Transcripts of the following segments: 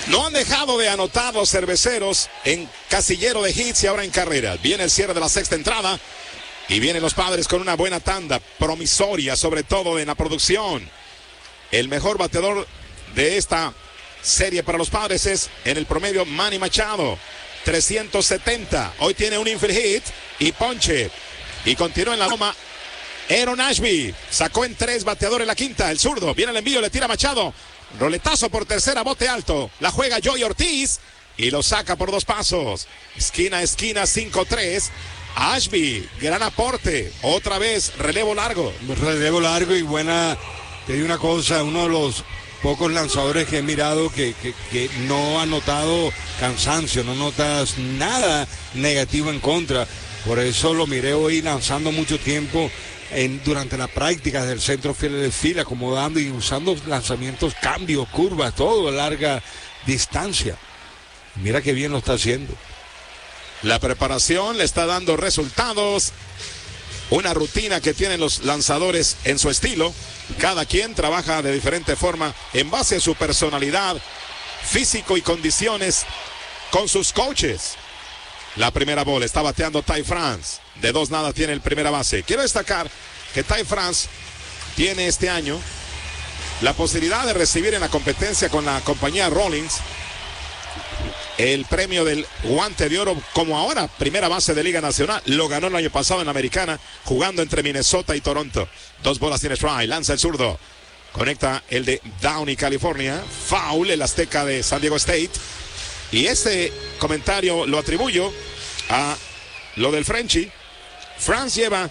No han dejado de anotar los cerveceros en casillero de hits y ahora en carreras. Viene el cierre de la sexta entrada y vienen los Padres con una buena tanda promisoria, sobre todo en la producción. El mejor bateador de esta serie para los Padres es en el promedio Manny Machado, 370. Hoy tiene un infield hit y ponche. Y continúa en la loma Aaron Ashby. Sacó en 3 bateadores la quinta. El zurdo. Viene el envío, le tira Machado. Roletazo por tercera, bote alto. La juega Joey Ortiz y lo saca por 2 pasos. Esquina a esquina, 5-3. Ashby, gran aporte. Otra vez, relevo largo. Relevo largo y buena. Te digo una cosa, uno de los pocos lanzadores que he mirado que no ha notado cansancio, no notas nada negativo en contra. Por eso lo miré hoy lanzando mucho tiempo durante la práctica del centro de fila, acomodando y usando lanzamientos, cambios, curvas, todo a larga distancia. Mira qué bien lo está haciendo. La preparación le está dando resultados. Una rutina que tienen los lanzadores en su estilo. Cada quien trabaja de diferente forma en base a su personalidad, físico y condiciones con sus coaches. La primera bola está bateando Ty France. De 2-0 tiene el primera base. Quiero destacar que Ty France tiene este año la posibilidad de recibir en la competencia con la compañía Rollins el premio del guante de oro como ahora primera base de Liga Nacional. Lo ganó el año pasado en la Americana jugando entre Minnesota y Toronto. 2 bolas tiene strike, lanza el zurdo, conecta el de Downey, California. Foul, el azteca de San Diego State. Y este comentario lo atribuyo a lo del Frenchie. France lleva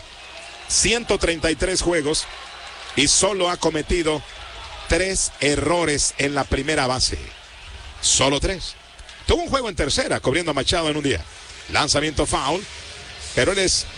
133 juegos y solo ha cometido 3 errores en la primera base. Solo 3. Tuvo un juego en tercera, cubriendo a Machado en un día. Lanzamiento foul, pero él es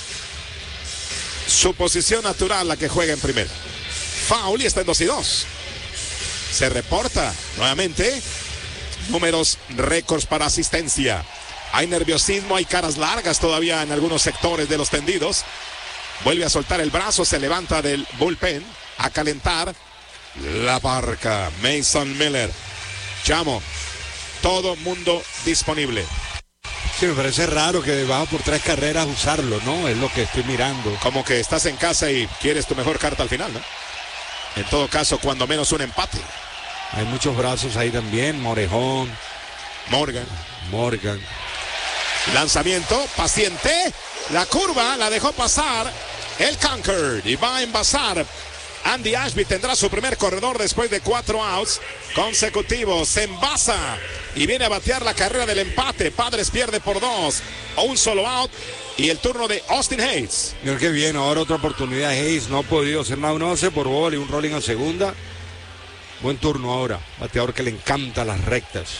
su posición natural la que juega en primera. Foul y está en 2-2. Se reporta nuevamente números récords para asistencia. Hay nerviosismo, hay caras largas todavía en algunos sectores de los tendidos. Vuelve a soltar el brazo, se levanta del bullpen a calentar la barca. Mason Miller. Chamo, todo mundo disponible. Sí, me parece raro que debajo por 3 carreras usarlo, ¿no? Es lo que estoy mirando. Como que estás en casa y quieres tu mejor carta al final, ¿no? En todo caso, cuando menos un empate. Hay muchos brazos ahí también. Morejón. Morgan. Lanzamiento, paciente. La curva la dejó pasar el Concord y va a envasar. Andy Ashby tendrá su primer corredor después de 4 outs consecutivos. Se envasa y viene a batear la carrera del empate. Padres pierde por 2. Un solo out y el turno de Austin Hayes. Mira qué bien, ahora otra oportunidad. Hayes no ha podido hacer nada, 1-11 por bola y un rolling a segunda. Buen turno ahora. Bateador que le encanta las rectas.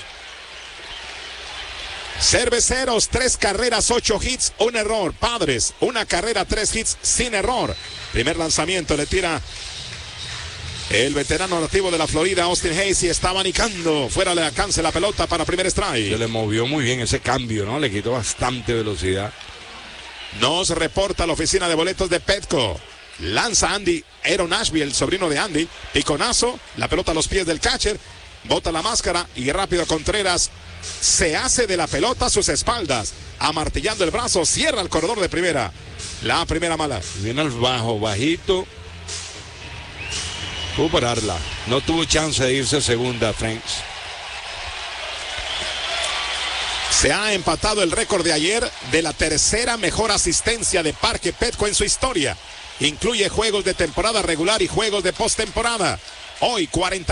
Cerveceros, 3 carreras, 8 hits, 1 error. Padres, 1 carrera, 3 hits sin error. Primer lanzamiento le tira el veterano nativo de la Florida, Austin Hayes, y está abanicando. Fuera de alcance la pelota para primer strike. Se le movió muy bien ese cambio, ¿no? Le quitó bastante velocidad. Nos reporta la oficina de boletos de Petco. Lanza Aaron Ashby, el sobrino de Andy. Piconazo, la pelota a los pies del catcher. Bota la máscara y rápido Contreras se hace de la pelota a sus espaldas. Amartillando el brazo, cierra el corredor de primera. La primera mala. Viene al bajo, bajito. Pudo pararla. No tuvo chance de irse a segunda, Franks. Se ha empatado el récord de ayer de la tercera mejor asistencia de Parque Petco en su historia. Incluye juegos de temporada regular y juegos de postemporada. Hoy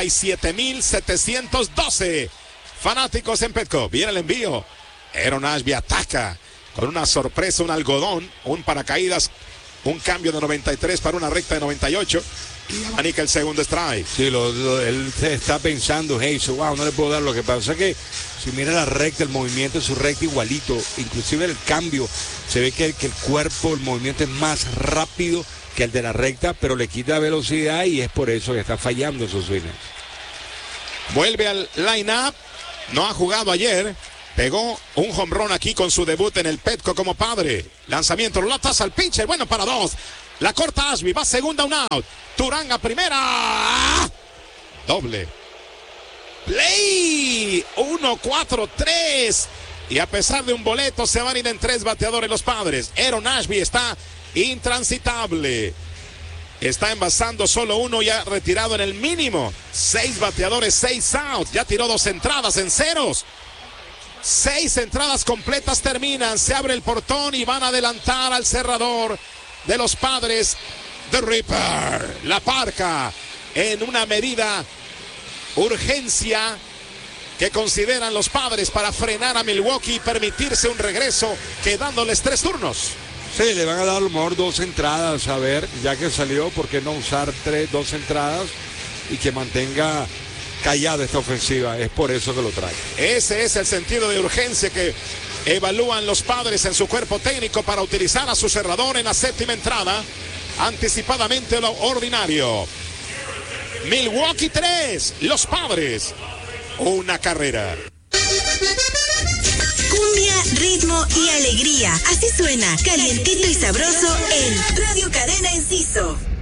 47,712 fanáticos en Petco. Viene el envío. Aaron Ashby ataca con una sorpresa, un algodón, un paracaídas, un cambio de 93 para una recta de 98 y abanica el segundo strike. Sí, él se está pensando, hey, wow, no le puedo dar. Lo que pasa es que si mira la recta, el movimiento de su recta igualito, inclusive el cambio, se ve que el cuerpo, el movimiento es más rápido que el de la recta, pero le quita velocidad y es por eso que está fallando esos swings. Vuelve al line-up, no ha jugado ayer, pegó un home run aquí con su debut en el Petco como padre. Lanzamiento, lo tasa al pitcher, bueno para 2. La corta Ashby, va segunda, un out. Turán a primera. Doble. Play 1-4-3. Y a pesar de un boleto, se van a ir en 3 bateadores los Padres. Aaron Ashby está intransitable. Está envasando solo uno, ya retirado en el mínimo. 6 bateadores, 6 outs. Ya tiró 2 entradas en ceros. 6 entradas completas terminan. Se abre el portón y van a adelantar al cerrador de los Padres, The Reaper. La Parca, en una medida urgencia que consideran los Padres para frenar a Milwaukee y permitirse un regreso, quedándoles 3 turnos. Sí, le van a dar a lo mejor 2 entradas, a ver, ya que salió, ¿por qué no usar 2 entradas y que mantenga callada esta ofensiva? Es por eso que lo trae. Ese es el sentido de urgencia que evalúan los Padres en su cuerpo técnico para utilizar a su cerrador en la 7ª entrada, anticipadamente lo ordinario. Milwaukee 3, los Padres 1 carrera. Cumbia, ritmo y alegría. Así suena, calientito y sabroso en Radio Cadena Enciso.